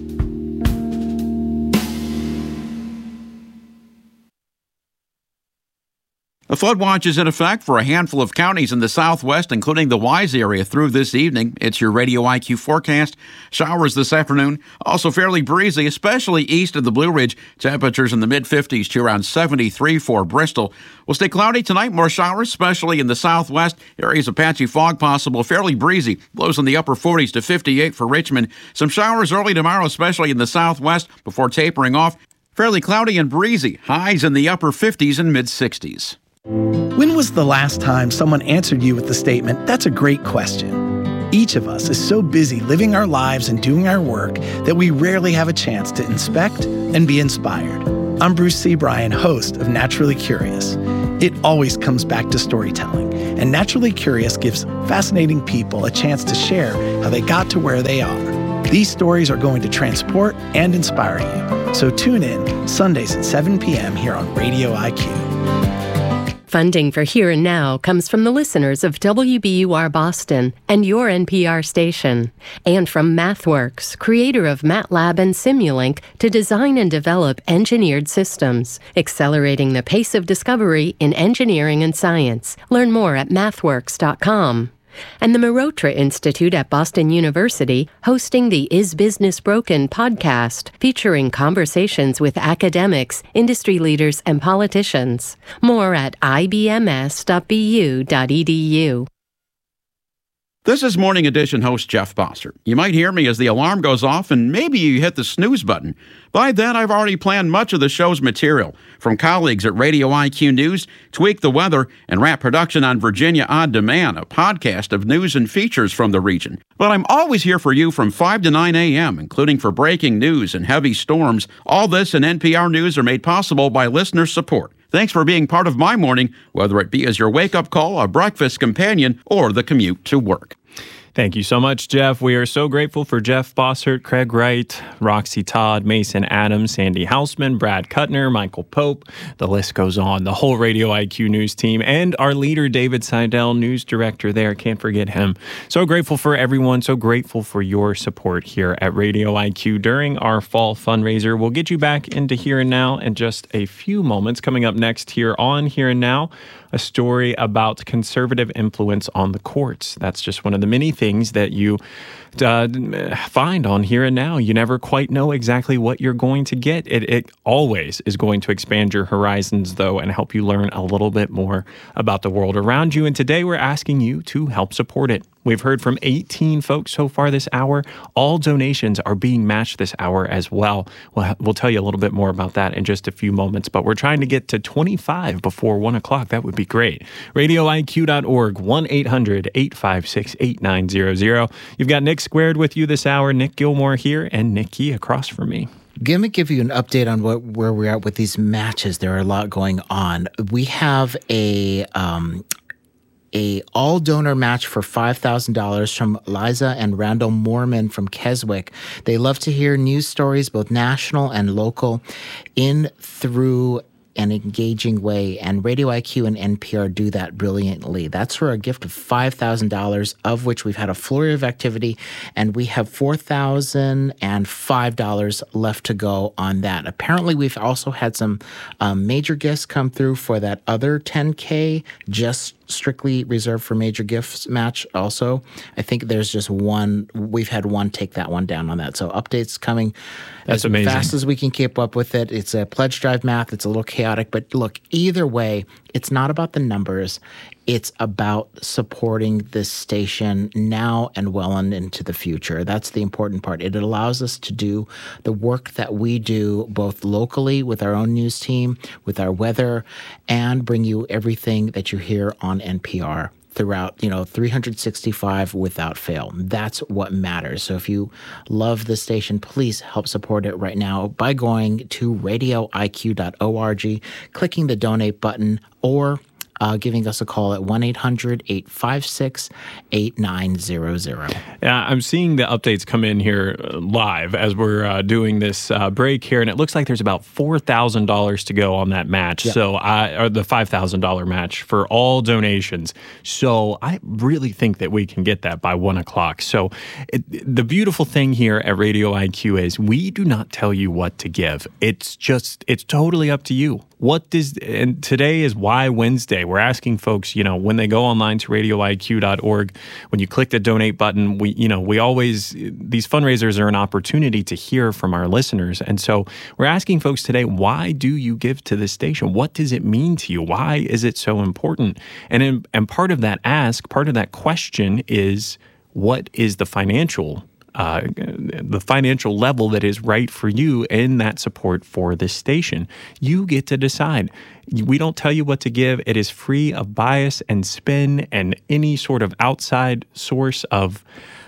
A flood watch is in effect for a handful of counties in the southwest, including the Wise area through this evening. It's your Radio I Q forecast. Showers this afternoon, also fairly breezy, especially east of the Blue Ridge. Temperatures in the mid-fifties to around seventy-three for Bristol. Will stay cloudy tonight, more showers, especially in the southwest. Areas of patchy fog possible, fairly breezy. Lows in the upper forties to fifty-eight for Richmond. Some showers early tomorrow, especially in the southwest, before tapering off. Fairly cloudy and breezy. Highs in the upper fifties and mid-sixties. When was the last time someone answered you with the statement, "That's a great question"? Each of us is so busy living our lives and doing our work that we rarely have a chance to inspect and be inspired. I'm Bruce C. Bryan, host of Naturally Curious. It always comes back to storytelling, and Naturally Curious gives fascinating people a chance to share how they got to where they are. These stories are going to transport and inspire you. So tune in Sundays at seven p.m. here on Radio I Q. Funding for Here and Now comes from the listeners of W B U R Boston and your N P R station, and from MathWorks, creator of MATLAB and Simulink, to design and develop engineered systems, accelerating the pace of discovery in engineering and science. Learn more at mathworks dot com. And the Marotra Institute at Boston University, hosting the Is Business Broken podcast, featuring conversations with academics, industry leaders, and politicians. More at I B M S dot B U dot E D U. This is Morning Edition host Jeff Bossert. You might hear me as the alarm goes off and maybe you hit the snooze button. By then, I've already planned much of the show's material, from colleagues at Radio I Q News, Tweak the Weather, and Wrap Production on Virginia On Demand, a podcast of news and features from the region. But I'm always here for you from five to nine a.m., including for breaking news and heavy storms. All this and N P R News are made possible by listener support. Thanks for being part of my morning, whether it be as your wake-up call, a breakfast companion, or the commute to work. Thank you so much, Jeff. We are so grateful for Jeff Bossert, Craig Wright, Roxy Todd, Mason Adams, Sandy Hausman, Brad Kuttner, Michael Pope. The list goes on. The whole Radio I Q News team and our leader, David Seidel, news director there. Can't forget him. So grateful for everyone. So grateful for your support here at Radio I Q during our fall fundraiser. We'll get you back into Here and Now in just a few moments. Coming up next here on Here and Now, a story about conservative influence on the courts. That's just one of the many things that you uh, find on Here and Now. You never quite know exactly what you're going to get. It, it always is going to expand your horizons, though, and help you learn a little bit more about the world around you. And today we're asking you to help support it. We've heard from eighteen folks so far this hour. All donations are being matched this hour as well. We'll, we'll tell you a little bit more about that in just a few moments, but we're trying to get to twenty-five before one o'clock. That would be great. radio I Q dot org, one eight hundred eight five six eight nine zero zero. You've got Nick Squared with you this hour, Nick Gilmore here, and Nick Key across from me. Let me give you an update on what where we're at with these matches. There are a lot going on. We have a... Um, a all-donor match for five thousand dollars from Liza and Randall Moorman from Keswick. They love to hear news stories, both national and local, in, through, an engaging way, and Radio I Q and N P R do that brilliantly. That's for a gift of five thousand dollars, of which we've had a flurry of activity, and we have four thousand five dollars left to go on that. Apparently, we've also had some um, major gifts come through for that other ten K, just strictly reserved for major gifts match also. I think there's just one, we've had one take that one down on that. So updates coming That's as amazing. fast as we can keep up with it. It's a pledge drive math. It's a little chaotic, but look, either way, It's not about the numbers. It's about supporting this station now and well on into the future. That's the important part. It allows us to do the work that we do both locally with our own news team, with our weather, and bring you everything that you hear on N P R throughout, you know, three hundred sixty-five without fail. That's what matters. So if you love the station, please help support it right now by going to radio I Q dot org, clicking the donate button, or Uh, giving us a call at one eight hundred, eight five six, eight nine zero zero. Yeah, I'm seeing the updates come in here live as we're uh, doing this uh, break here, and it looks like there's about four thousand dollars to go on that match. Yep. So I, or the five thousand dollars match for all donations. So I really think that we can get that by one o'clock. So it, the beautiful thing here at Radio I Q is we do not tell you what to give. It's just, it's totally up to you. What does, and today is Why Wednesday. We're asking folks, you know, when they go online to radio I Q dot org, when you click the donate button, we, you know, we always, these fundraisers are an opportunity to hear from our listeners. And so we're asking folks today, why do you give to this station? What does it mean to you? Why is it so important? And, in, and part of that ask, part of that question is, what is the financial Uh, the financial level that is right for you in that support for this station. You get to decide. We don't tell you what to give. It is free of bias and spin and any sort of outside source of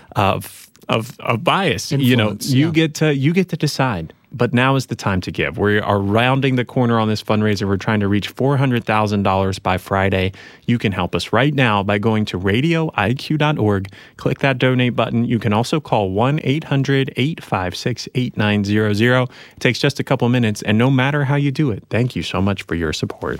of of, of bias. Influence, you know, you yeah. get to you get to decide. But now is the time to give. We are rounding the corner on this fundraiser. We're trying to reach four hundred thousand dollars by Friday. You can help us right now by going to radio I Q dot org. Click that donate button. You can also call one eight hundred, eight five six, eight nine zero zero. It takes just a couple minutes, and no matter how you do it, thank you so much for your support.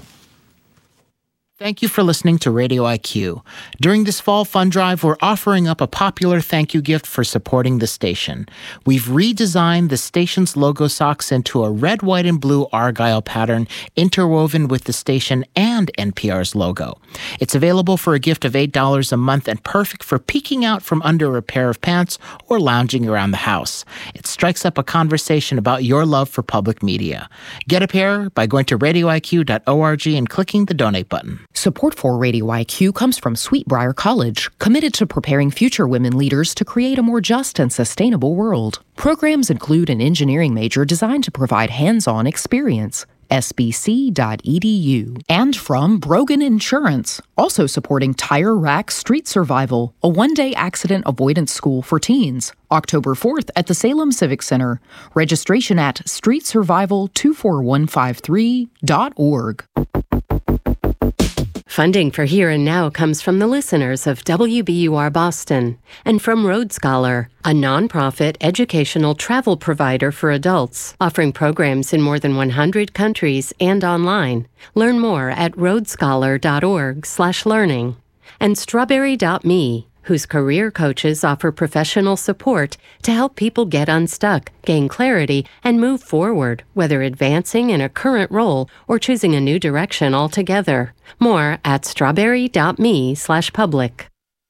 Thank you for listening to Radio I Q. During this fall fund drive, we're offering up a popular thank you gift for supporting the station. We've redesigned the station's logo socks into a red, white, and blue Argyle pattern interwoven with the station and N P R's logo. It's available for a gift of eight dollars a month and perfect for peeking out from under a pair of pants or lounging around the house. It strikes up a conversation about your love for public media. Get a pair by going to radio I Q dot org and clicking the donate button. Support for Radio I Q comes from Sweetbriar College, committed to preparing future women leaders to create a more just and sustainable world. Programs include an engineering major designed to provide hands-on experience. S B C dot E D U. And from Brogan Insurance, also supporting Tire Rack Street Survival, a one-day accident avoidance school for teens. October fourth at the Salem Civic Center. Registration at street survival two four one five three dot org. Funding for Here and Now comes from the listeners of W B U R Boston and from Road Scholar, a nonprofit educational travel provider for adults, offering programs in more than one hundred countries and online. Learn more at road scholar dot org slash learning. And strawberry dot me, whose career coaches offer professional support to help people get unstuck, gain clarity, and move forward, whether advancing in a current role or choosing a new direction altogether. More at strawberry dot me slash public.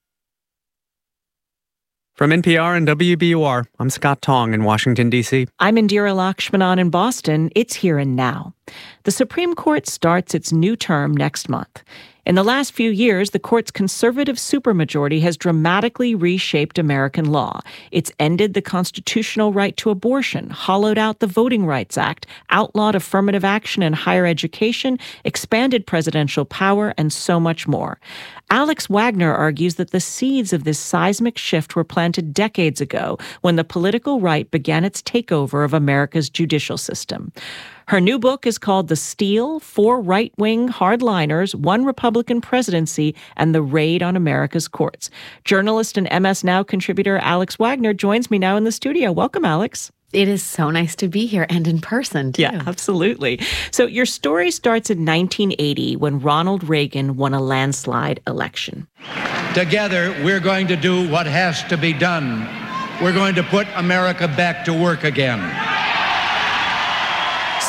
From N P R and W B U R, I'm Scott Tong in Washington, D C. I'm Indira Lakshmanan in Boston. It's Here and Now. The Supreme Court starts its new term next month. In the last few years, the court's conservative supermajority has dramatically reshaped American law. It's ended the constitutional right to abortion, hollowed out the Voting Rights Act, outlawed affirmative action in higher education, expanded presidential power, and so much more. Alex Wagner argues that the seeds of this seismic shift were planted decades ago when the political right began its takeover of America's judicial system. Her new book is called The Steal, Four Right-Wing Hardliners, One Republican Presidency, and the Raid on America's Courts. Journalist and M S Now contributor Alex Wagner joins me now in the studio. Welcome, Alex. It is so nice to be here and in person, too. Yeah, absolutely. So your story starts in nineteen eighty when Ronald Reagan won a landslide election. Together, we're going to do what has to be done. We're going to put America back to work again.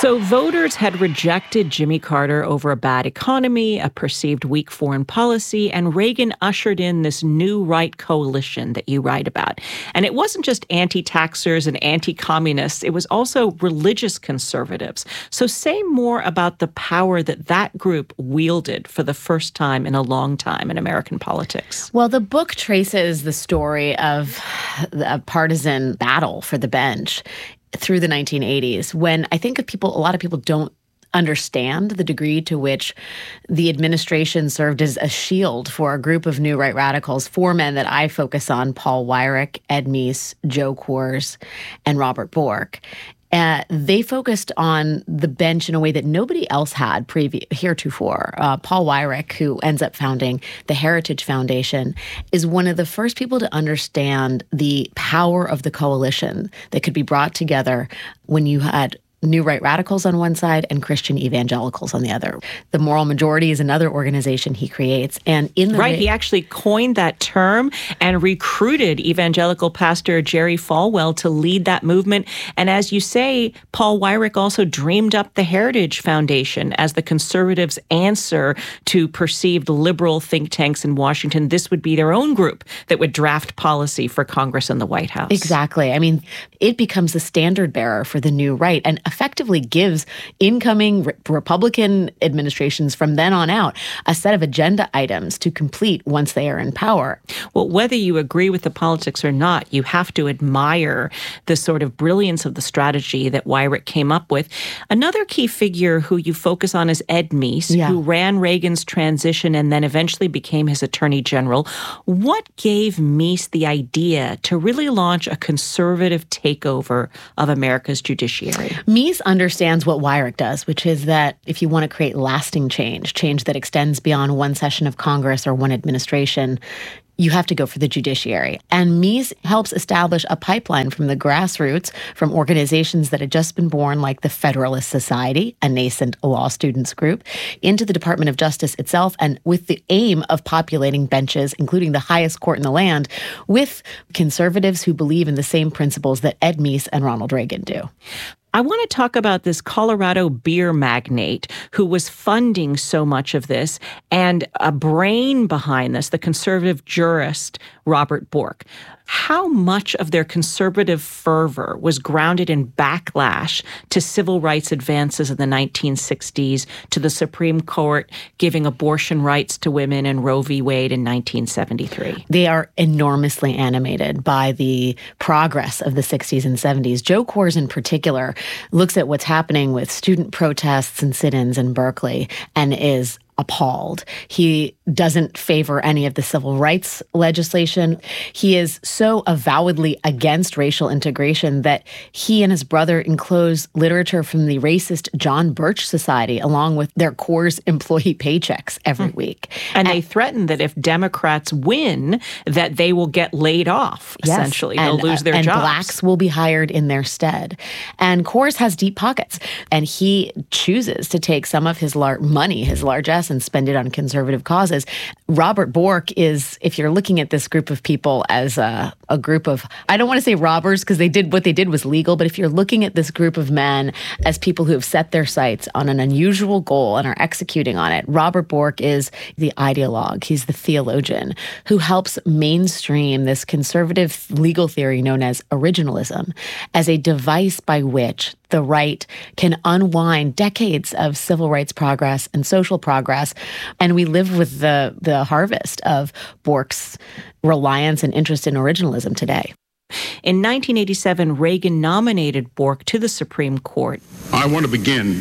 So voters had rejected Jimmy Carter over a bad economy, a perceived weak foreign policy, and Reagan ushered in this new right coalition that you write about. And it wasn't just anti-taxers and anti-communists, it was also religious conservatives. So say more about the power that that group wielded for the first time in a long time in American politics. Well, the book traces the story of a partisan battle for the bench through the nineteen eighties, when I think of people, a lot of people don't understand the degree to which the administration served as a shield for a group of new right radicals, four men that I focus on: Paul Weyrich, Ed Meese, Joe Coors, and Robert Bork. Uh, they focused on the bench in a way that nobody else had previ- heretofore. Uh, Paul Weyrich, who ends up founding the Heritage Foundation, is one of the first people to understand the power of the coalition that could be brought together when you had new right radicals on one side and Christian evangelicals on the other. The Moral Majority is another organization he creates. And in the Right, ra- he actually coined that term and recruited evangelical pastor Jerry Falwell to lead that movement. And as you say, Paul Weyrich also dreamed up the Heritage Foundation as the conservatives' answer to perceived liberal think tanks in Washington. This would be their own group that would draft policy for Congress and the White House. Exactly. I mean, it becomes the standard bearer for the new right and effectively gives incoming re- Republican administrations from then on out a set of agenda items to complete once they are in power. Well, whether you agree with the politics or not, you have to admire the sort of brilliance of the strategy that Weyrich came up with. Another key figure who you focus on is Ed Meese, yeah. who ran Reagan's transition and then eventually became his attorney general. What gave Meese the idea to really launch a conservative takeover of America's judiciary? Meese understands what Weyrich does, which is that if you want to create lasting change, change that extends beyond one session of Congress or one administration, you have to go for the judiciary. And Meese helps establish a pipeline from the grassroots, from organizations that had just been born, like the Federalist Society, a nascent law students group, into the Department of Justice itself, and with the aim of populating benches, including the highest court in the land, with conservatives who believe in the same principles that Ed Meese and Ronald Reagan do. I want to talk about this Colorado beer magnate who was funding so much of this, and a brain behind this, the conservative jurist Robert Bork. How much of their conservative fervor was grounded in backlash to civil rights advances in the nineteen sixties, to the Supreme Court giving abortion rights to women in Roe v. Wade in nineteen seventy-three? They are enormously animated by the progress of the sixties and seventies. Joe Coors in particular looks at what's happening with student protests and sit-ins in Berkeley and is appalled. He doesn't favor any of the civil rights legislation. He is so avowedly against racial integration that he and his brother enclose literature from the racist John Birch Society along with their Coors employee paychecks every hmm. week. And, and they threaten that if Democrats win, that they will get laid off, yes, essentially. And, They'll lose their and jobs. And blacks will be hired in their stead. And Coors has deep pockets, and he chooses to take some of his lar- money, his largesse, and spend it on conservative causes. Robert Bork is, if you're looking at this group of people as a, a group of, I don't want to say robbers because they did what they did was legal, but if you're looking at this group of men as people who have set their sights on an unusual goal and are executing on it, Robert Bork is the ideologue. He's the theologian who helps mainstream this conservative legal theory known as originalism as a device by which the right can unwind decades of civil rights progress and social progress. And we live with the, the harvest of Bork's reliance and interest in originalism today. In nineteen eighty-seven, Reagan nominated Bork to the Supreme Court. I want to begin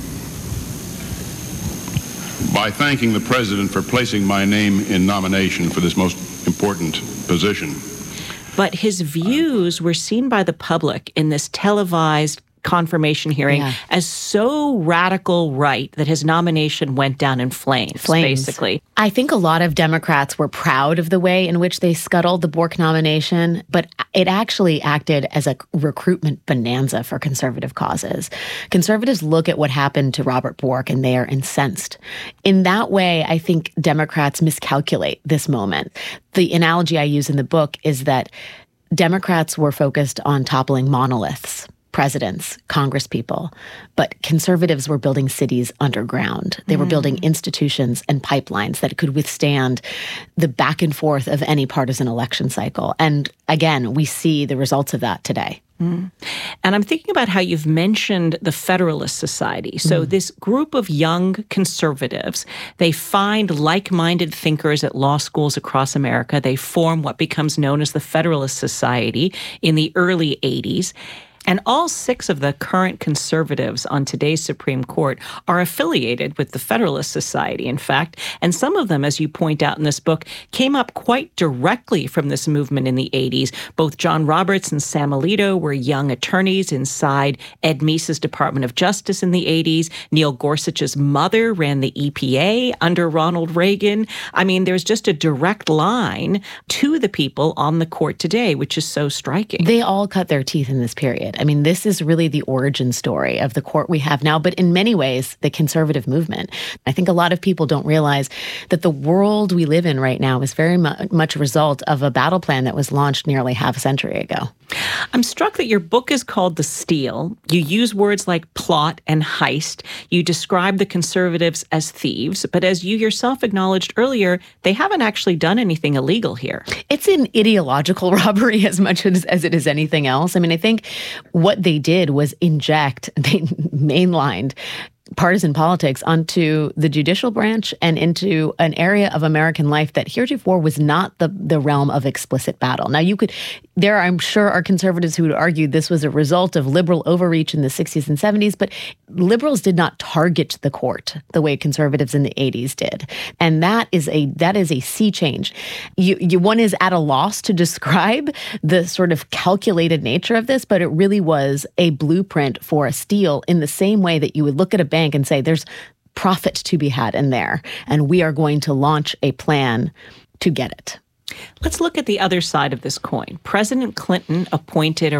by thanking the President for placing my name in nomination for this most important position. But his views were seen by the public in this televised confirmation hearing yeah. as so radical right that his nomination went down in flames, flames, basically. I think a lot of Democrats were proud of the way in which they scuttled the Bork nomination, but it actually acted as a recruitment bonanza for conservative causes. Conservatives look at what happened to Robert Bork and they are incensed. In that way, I think Democrats miscalculate this moment. The analogy I use in the book is that Democrats were focused on toppling monoliths. presidents, congresspeople, but conservatives were building cities underground. They were mm. building institutions and pipelines that could withstand the back and forth of any partisan election cycle. And again, we see the results of that today. Mm. And I'm thinking about how you've mentioned the Federalist Society. So mm. this group of young conservatives, they find like-minded thinkers at law schools across America. They form what becomes known as the Federalist Society in the early eighties. And all six of the current conservatives on today's Supreme Court are affiliated with the Federalist Society, in fact. And some of them, as you point out in this book, came up quite directly from this movement in the eighties. Both John Roberts and Sam Alito were young attorneys inside Ed Meese's Department of Justice in the eighties. Neil Gorsuch's mother ran the E P A under Ronald Reagan. I mean, there's just a direct line to the people on the court today, which is so striking. They all cut their teeth in this period. I mean, this is really the origin story of the court we have now, but in many ways, the conservative movement. I think a lot of people don't realize that the world we live in right now is very mu- much a result of a battle plan that was launched nearly half a century ago. I'm struck that your book is called The Steal. You use words like plot and heist. You describe the conservatives as thieves, but as you yourself acknowledged earlier, they haven't actually done anything illegal here. It's an ideological robbery as much as, as it is anything else. I mean, I think what they did was inject, they mainlined partisan politics onto the judicial branch and into an area of American life that heretofore was not the, the realm of explicit battle. Now, you could, there I'm sure are conservatives who would argue this was a result of liberal overreach in the sixties and seventies, but liberals did not target the court the way conservatives in the eighties did. And that is a that is a sea change. You, you one is at a loss to describe the sort of calculated nature of this, but it really was a blueprint for a steal in the same way that you would look at a bank and say there's profit to be had in there, and we are going to launch a plan to get it. Let's look at the other side of this coin. President Clinton appointed a